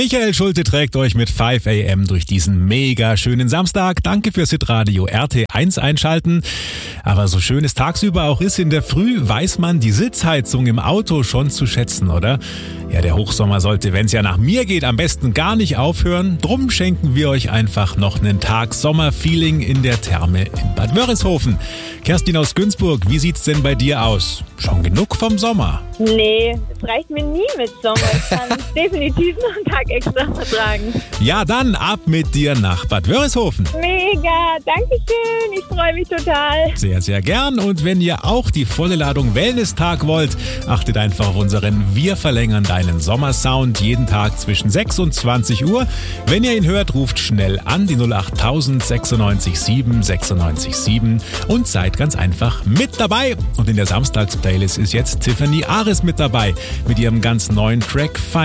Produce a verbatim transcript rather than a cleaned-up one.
Michael Schulte trägt euch mit fünf a m durch diesen mega schönen Samstag. Danke fürs Hitradio R T eins einschalten. Aber so schön es tagsüber auch ist, in der Früh weiß man die Sitzheizung im Auto schon zu schätzen, oder? Ja, der Hochsommer sollte, wenn es ja nach mir geht, am besten gar nicht aufhören. Drum schenken wir euch einfach noch einen Tag Sommerfeeling in der Therme in Bad Wörishofen. Kerstin aus Günzburg, wie sieht's denn bei dir aus? Schon genug vom Sommer? Nee, es reicht mir nie mit Sommer. Ich kann definitiv noch einen Tag extra vertragen. Ja, dann ab mit dir nach Bad Wörishofen. Mega, danke schön. Ich freue mich total. Sehr, sehr gern. Und wenn ihr auch die volle Ladung Wellness-Tag wollt, achtet einfach auf unseren Wir verlängern deinen Sommersound jeden Tag zwischen sechs und zwanzig Uhr. Wenn ihr ihn hört, ruft schnell an die null acht tausend sechsundneunzig sieben sechsundneunzig sieben und seid ganz einfach mit dabei. Und in der Samstagsplaylist ist jetzt Tiffany Ares mit dabei mit ihrem ganz neuen Track